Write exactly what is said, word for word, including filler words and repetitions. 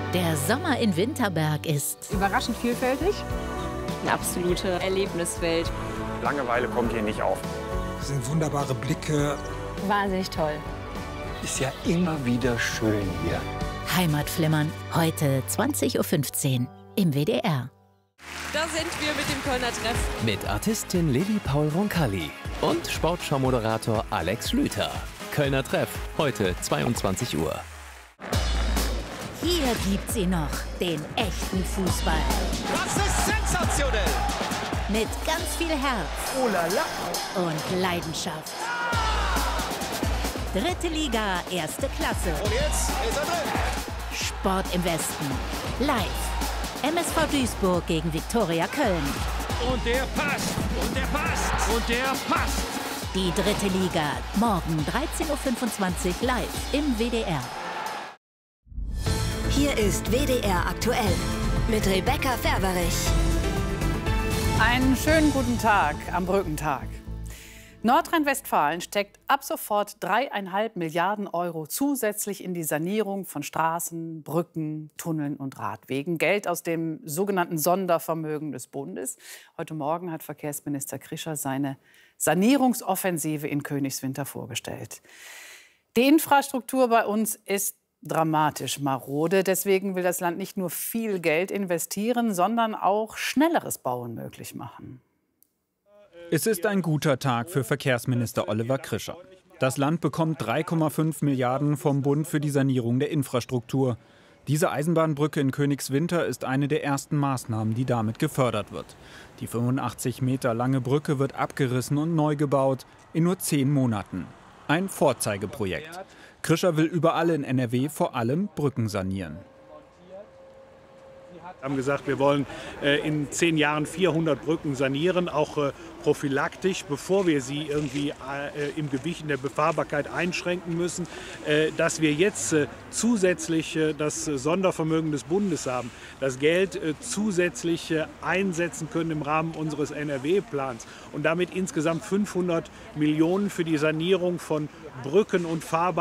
Der Sommer in Winterberg ist überraschend vielfältig. Eine absolute Erlebniswelt. Langeweile kommt hier nicht auf. Das sind wunderbare Blicke. Wahnsinnig toll. Ist ja immer wieder schön hier. Heimatflimmern, heute zwanzig Uhr fünfzehn im W D R. Da sind wir mit dem Kölner Treff. Mit Artistin Lilly Paul Roncalli und Sportschau-Moderator Alex Schlüter. Kölner Treff, heute zweiundzwanzig Uhr. Hier gibt's ihn noch, den echten Fußball. Das ist sensationell! Mit ganz viel Herz oh la la. und Leidenschaft. Dritte Liga, erste Klasse. Und jetzt ist er drin. Sport im Westen. Live. M S V Duisburg gegen Viktoria Köln. Und der passt. Und der passt. Und der passt. Die dritte Liga. Morgen dreizehn Uhr fünfundzwanzig live im W D R. Hier ist W D R aktuell mit Rebecca Ferberich. Einen schönen guten Tag am Brückentag. Nordrhein-Westfalen steckt ab sofort dreieinhalb Milliarden Euro zusätzlich in die Sanierung von Straßen, Brücken, Tunneln und Radwegen. Geld aus dem sogenannten Sondervermögen des Bundes. Heute Morgen hat Verkehrsminister Krischer seine Sanierungsoffensive in Königswinter vorgestellt. Die Infrastruktur bei uns ist dramatisch marode. Deswegen will das Land nicht nur viel Geld investieren, sondern auch schnelleres Bauen möglich machen. Es ist ein guter Tag für Verkehrsminister Oliver Krischer. Das Land bekommt drei Komma fünf Milliarden vom Bund für die Sanierung der Infrastruktur. Diese Eisenbahnbrücke in Königswinter ist eine der ersten Maßnahmen, die damit gefördert wird. Die fünfundachtzig Meter lange Brücke wird abgerissen und neu gebaut in nur zehn Monaten. Ein Vorzeigeprojekt. Krischer will überall in N R W vor allem Brücken sanieren. Wir haben gesagt, wir wollen äh, in zehn Jahren vierhundert Brücken sanieren, auch äh, prophylaktisch, bevor wir sie irgendwie äh, im Gewicht in der Befahrbarkeit einschränken müssen. Äh, dass wir jetzt äh, zusätzlich äh, das Sondervermögen des Bundes haben, das Geld äh, zusätzlich äh, einsetzen können im Rahmen unseres N R W-Plans und damit insgesamt fünfhundert Millionen für die Sanierung von Brücken und Fahrbahnen